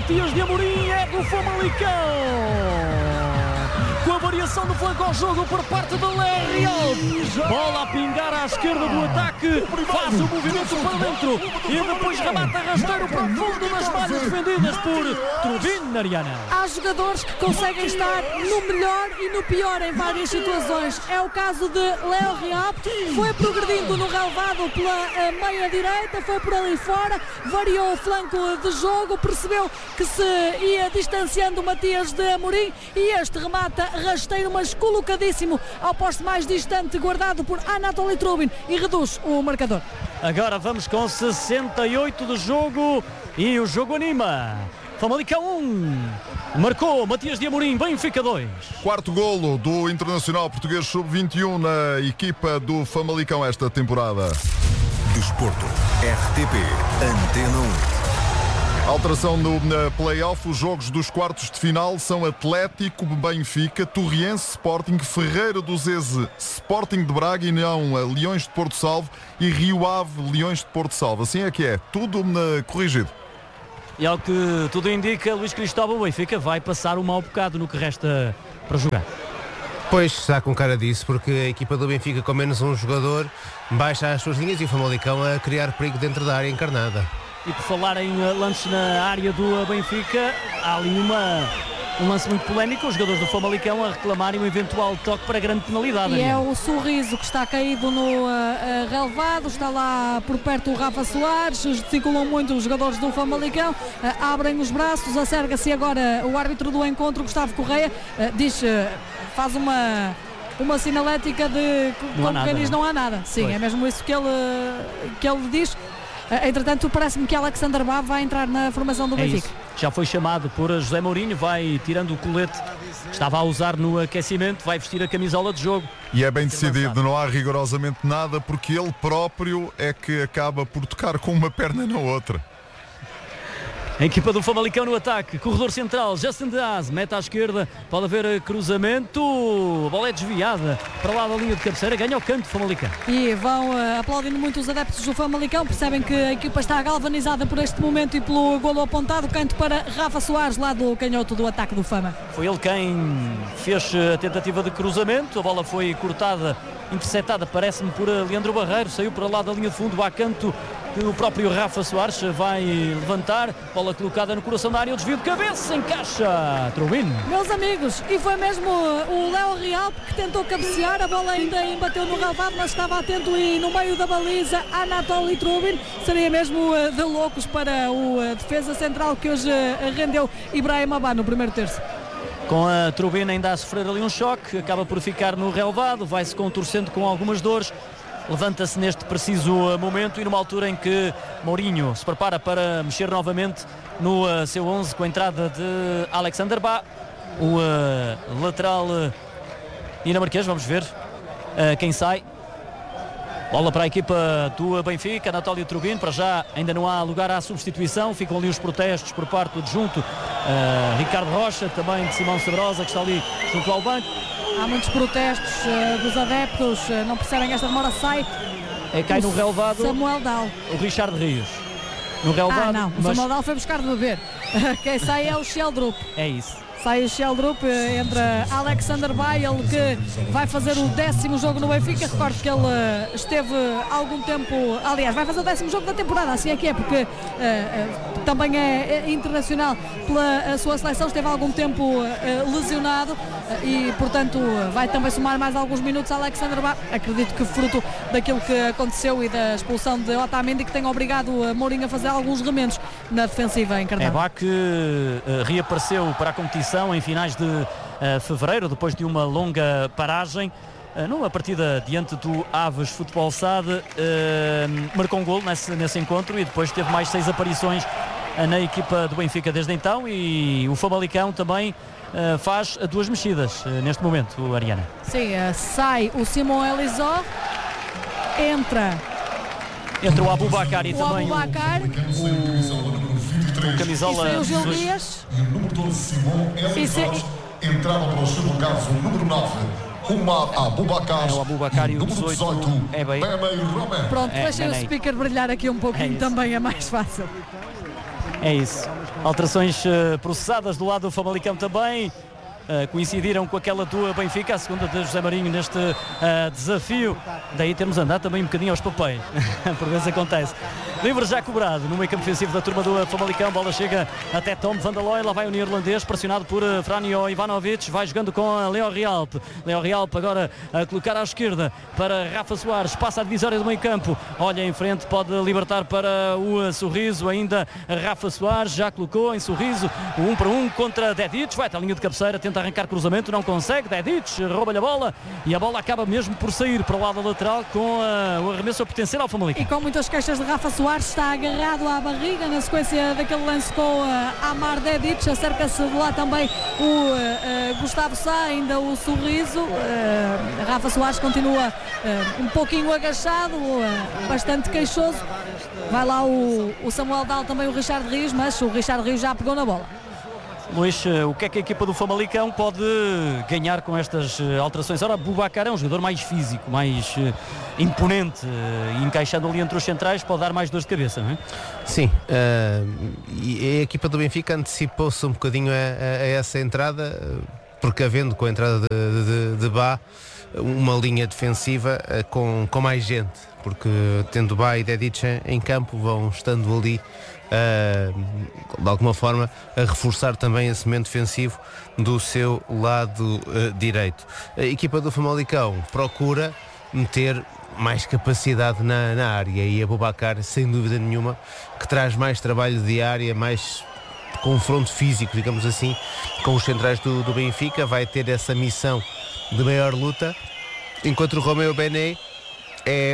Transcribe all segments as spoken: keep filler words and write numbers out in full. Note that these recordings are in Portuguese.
Matias de Amorim, é do Famalicão. Com a variação do flanco ao jogo por parte da Léo. Bola a pingar à esquerda do ataque. Faz o movimento para dentro. E depois remata rasteiro para o fundo das malhas defendidas por Trubin, Ariana. Há jogadores que conseguem estar no melhor e no pior em várias situações. É o caso de Léo Riop. Foi progredindo no relvado pela meia direita. Foi por ali fora. Variou o flanco de jogo. Percebeu que se ia distanciando Matias de Amorim. E este remata rasteiro, mas colocadíssimo ao poste mais distante, guardado por Anatoly Trubin, e reduz o marcador. Agora vamos com sessenta e oito de jogo e o jogo anima. Famalicão um, marcou Matias de Amorim, Benfica dois. Quarto golo do Internacional Português sub vinte e um na equipa do Famalicão esta temporada. Desporto, R T P, Antena um. Alteração no play-off. Os jogos dos quartos de final são Atlético, Benfica, Torriense, Sporting, Ferreira do Zeze, Sporting de Braga e não Leões de Porto Salvo e Rio Ave, Leões de Porto Salvo. Assim é que é, tudo uh, corrigido. E ao que tudo indica, Luís Cristóvão, Benfica vai passar um mau bocado no que resta para jogar. Pois, está com cara disso, porque a equipa do Benfica com menos um jogador baixa as suas linhas e o Famalicão a criar perigo dentro da área encarnada. E por falar em lances na área do Benfica, há ali uma, um lance muito polémico, os jogadores do Famalicão a reclamarem um eventual toque para grande penalidade. E é o Sorriso que está caído no uh, uh, relevado, está lá por perto o Rafa Soares, gesticulam muito os jogadores do Famalicão, uh, abrem os braços, acerga-se agora o árbitro do encontro, Gustavo Correia, uh, diz, uh, faz uma... uma sinalética de como quem diz não há nada. Sim, pois. É mesmo isso que ele, que ele diz. Entretanto, parece-me que Alexander Bá vai entrar na formação do é Benfica. Isso. Já foi chamado por José Mourinho, vai tirando o colete que estava a usar no aquecimento, vai vestir a camisola de jogo. E é bem decidido, não há rigorosamente nada, porque ele próprio é que acaba por tocar com uma perna na outra. A equipa do Famalicão no ataque, corredor central, Justin Diaz, meta à esquerda, pode haver cruzamento, a bola é desviada para lá da linha de cabeceira, ganha o canto do Famalicão. E vão uh, aplaudindo muito os adeptos do Famalicão, percebem que a equipa está galvanizada por este momento e pelo golo apontado, canto para Rafa Soares, lá do canhoto do ataque do Fama. Foi ele quem fez a tentativa de cruzamento, a bola foi cortada, interceptada, parece-me por Leandro Barreiro, saiu para lá da linha de fundo, a canto que o próprio Rafa Soares vai levantar, bola colocada no coração da área, o desvio de cabeça, encaixa Trubin. Meus amigos, e foi mesmo o Léo Riop que tentou cabecear, a bola ainda embateu no relvado, mas estava atento e no meio da baliza Anatoly Trubin, seria mesmo de loucos para o defesa central que hoje rendeu Ibrahim Abá no primeiro terço. Com a Trubin ainda a sofrer ali um choque, acaba por ficar no relvado, vai-se contorcendo com algumas dores, levanta-se neste preciso momento e numa altura em que Mourinho se prepara para mexer novamente no uh, seu onze com a entrada de Alexander Bá, o uh, lateral uh, dinamarquês, vamos ver uh, quem sai. Bola para a equipa do Benfica, Anatoly Trubin, para já ainda não há lugar à substituição, ficam ali os protestos por parte do adjunto uh, Ricardo Rocha, também de Simão Sabrosa, que está ali junto ao banco. Há muitos protestos uh, dos adeptos, uh, não percebem esta demora, sai é, cai no relevado Samuel Dal. O Richard Rios no relevado. Ah não, o mas... Samuel Dal foi buscar de beber. Quem sai é o Sheldrup. É isso. Sai o Sheldrup, entra Alexander Bá, ele que vai fazer o décimo jogo no Benfica. Recordo que ele esteve algum tempo, aliás, vai fazer o décimo jogo da temporada, assim é que é, porque uh, uh, também é, é internacional pela sua seleção, esteve algum tempo uh, lesionado uh, e, portanto, vai também somar mais alguns minutos Alexander Bá. Acredito que fruto daquilo que aconteceu e da expulsão de Otamendi, que tem obrigado uh, Mourinho a fazer alguns remendos na defensiva encarnada. É Bá que uh, reapareceu para a competição em finais de uh, fevereiro, depois de uma longa paragem, uh, numa partida diante do Aves Futebol S A D, uh, marcou um golo nesse, nesse encontro e depois teve mais seis aparições uh, na equipa do Benfica desde então, e o Famalicão também uh, faz duas mexidas uh, neste momento, Ariana. Sim, uh, sai o Simon Elisó, entra Entra o Aboubakar e o também Aboubakar, o, o camisola e o Gil Dias. E o número doze, Simão Elisó, entrava para os seus lugares o número nove, Umar Aboubakar, é o Aboubakar, e o número dezoito, é bem. Pronto, É, deixem o Nenei. speaker brilhar aqui um pouquinho, É também é mais fácil. É isso. Alterações uh, processadas do lado do Famalicão também. Uh, coincidiram com aquela do Benfica, a segunda de José Marinho neste uh, desafio. Daí temos andado também um bocadinho aos papéis. Por vezes acontece. Livre já cobrado no meio campo defensivo da turma do Famalicão. Bola chega até Tom van der Looy. Lá vai o neerlandês, pressionado por uh, Franjo Ivanovic. Vai jogando com uh, Leo Rialp. Leo Rialp agora a colocar à esquerda para Rafa Soares. Passa a divisória do meio campo. Olha em frente, pode libertar para o uh, Sorriso. Ainda Rafa Soares já colocou em Sorriso. Um para um contra Dedic. Vai até a linha de cabeceira, tenta arrancar cruzamento, não consegue. Dedic rouba-lhe a bola e a bola acaba mesmo por sair para o lado lateral com uh, o arremesso a potencial ao Famalicão. E com muitas queixas de Rafa Soares, está agarrado à barriga na sequência daquele lance com uh, Amar Dedic. Acerca-se de lá também o uh, uh, Gustavo Sá, ainda o Sorriso. uh, Rafa Soares continua uh, um pouquinho agachado, uh, bastante queixoso. Vai lá o, o Samuel Dal, também o Richard Rios, mas o Richard Rios já pegou na bola. Luís, o que é que a equipa do Famalicão pode ganhar com estas alterações? Ora, Boubacar é um jogador mais físico, mais uh, imponente, uh, encaixando ali entre os centrais pode dar mais dor de cabeça, não é? Sim, uh, e a equipa do Benfica antecipou-se um bocadinho a, a, a essa entrada, porque havendo com a entrada de, de, de Bá uma linha defensiva uh, com, com mais gente, porque tendo Bá e Dedic em campo vão estando ali Uh, de alguma forma a reforçar também esse momento defensivo do seu lado uh, direito. A equipa do Famalicão procura meter mais capacidade na, na área e a Boubacar, sem dúvida nenhuma, que traz mais trabalho de área, mais confronto físico, digamos assim, com os centrais do, do Benfica. Vai ter essa missão de maior luta, enquanto o Romeu Benet é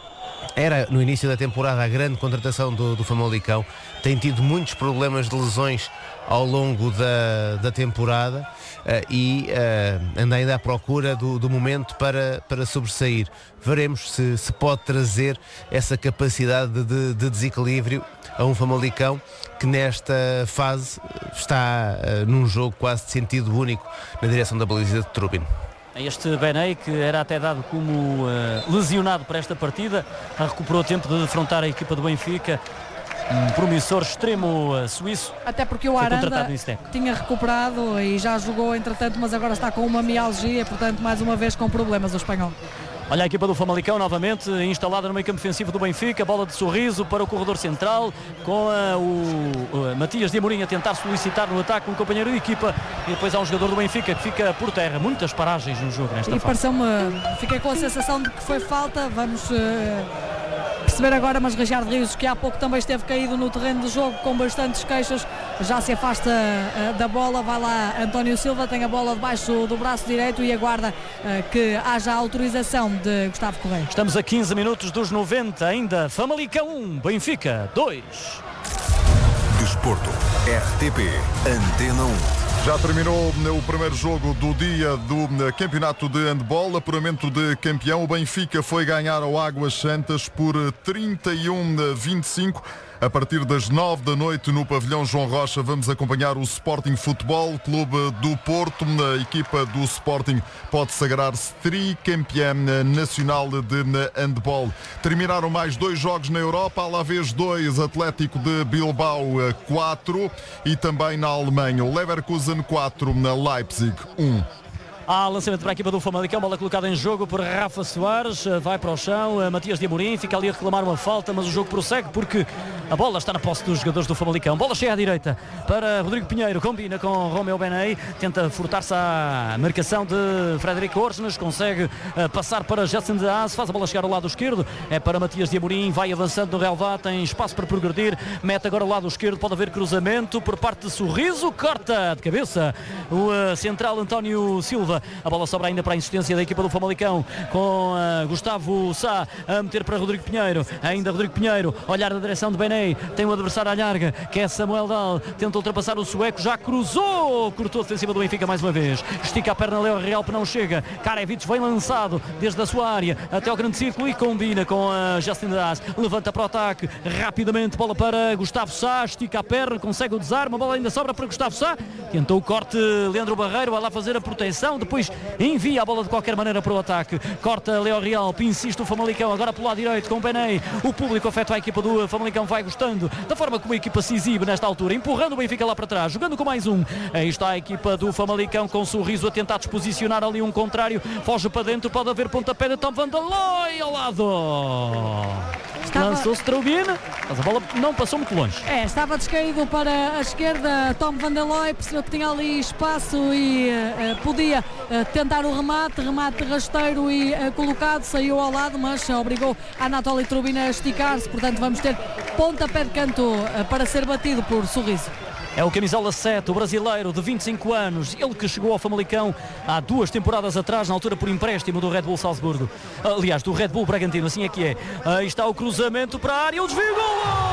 era no início da temporada a grande contratação do, do Famalicão. Tem tido muitos problemas de lesões ao longo da, da temporada uh, e uh, anda ainda à procura do, do momento para, para sobressair. Veremos se, se pode trazer essa capacidade de, de, de desequilíbrio a um Famalicão que nesta fase está uh, num jogo quase de sentido único na direção da baliza de Trubin. Este Benet, que era até dado como uh, lesionado para esta partida, recuperou tempo de defrontar a equipa do Benfica, um promissor extremo uh, suíço. Até porque o Aranda tinha recuperado e já jogou entretanto, mas agora está com uma mialgia, portanto mais uma vez com problemas o espanhol. Olha a equipa do Famalicão novamente instalada no meio campo defensivo do Benfica, bola de Sorriso para o corredor central, com uh, o uh, Matias de Amorim a tentar solicitar no ataque um companheiro de equipa, e depois há um jogador do Benfica que fica por terra. Muitas paragens no jogo nesta e fase. Pareceu-me, fiquei com a sensação de que foi falta. Vamos uh, perceber agora, mas Richard Rios, que há pouco também esteve caído no terreno do jogo com bastantes queixas, já se afasta uh, da bola. Vai lá António Silva, tem a bola debaixo do braço direito e aguarda uh, que haja a autorização de Gustavo Correia. Estamos a quinze minutos dos noventa, ainda Famalicão um, Benfica dois. Desporto, R T P, Antena um. Já terminou o primeiro jogo do dia do campeonato de handball, apuramento de campeão. O Benfica foi ganhar ao Águas Santas por trinta e um a vinte e cinco. A partir das nove da noite no pavilhão João Rocha vamos acompanhar o Sporting Futebol Clube do Porto. A equipa do Sporting pode sagrar-se tricampeã nacional de handball. Terminaram mais dois jogos na Europa, Alavés dois, Atlético de Bilbao quatro e também na Alemanha o Leverkusen quatro, na Leipzig um. Há lançamento para a equipa do Famalicão, bola colocada em jogo por Rafa Soares, vai para o chão, Matias de Amorim fica ali a reclamar uma falta, mas o jogo prossegue porque a bola está na posse dos jogadores do Famalicão. Bola cheia à direita para Rodrigo Pinheiro, combina com Romeu Benet, tenta furtar-se à marcação de Frederico Orsnes, consegue passar para Jetson de Haas, faz a bola chegar ao lado esquerdo, é para Matias de Amorim, vai avançando no relvado, tem espaço para progredir, mete agora ao lado esquerdo, pode haver cruzamento por parte de Sorriso, corta de cabeça o uh, central António Silva. A bola sobra ainda para a insistência da equipa do Famalicão, com uh, Gustavo Sá a meter para Rodrigo Pinheiro, ainda Rodrigo Pinheiro, olhar na direção de Benet, tem o adversário à larga, que é Samuel Dal, tenta ultrapassar o sueco, já cruzou, cortou a defensiva do Benfica mais uma vez, estica a perna Leo Real, não chega, Karevich vem lançado desde a sua área até ao grande círculo e combina com uh, Justin Das, levanta para o ataque, rapidamente bola para Gustavo Sá, estica a perna, consegue o desarme, a bola ainda sobra para Gustavo Sá, tentou o corte Leandro Barreiro, vai lá fazer a proteção, depois envia a bola de qualquer maneira para o ataque, corta Leo Real, insiste o Famalicão, agora pelo lado direito com o Benei, o público afeta a equipa do Famalicão, vai gostando da forma como a equipa se exibe nesta altura, empurrando o Benfica lá para trás, jogando com mais um, aí está a equipa do Famalicão com um sorriso a tentar desposicionar ali um contrário, foge para dentro, pode haver pontapé de Tom Van der Looy ao lado. Estava... Lançou-se Traubina, mas a bola não passou muito longe. É, estava descaído para a esquerda Tom Van der Looy, percebeu que tinha ali espaço e uh, podia uh, tentar o remate, remate rasteiro e uh, colocado, saiu ao lado, mas uh, obrigou a Anatoly Traubina a esticar-se, portanto vamos ter pontapé de canto uh, para ser batido por Sorriso. É o camisola sete, o brasileiro de vinte e cinco anos, ele que chegou ao Famalicão há duas temporadas atrás, na altura por empréstimo do Red Bull Salzburgo. Aliás, do Red Bull Bragantino, assim é que é. Aí está o cruzamento para a área, o desvio, golo!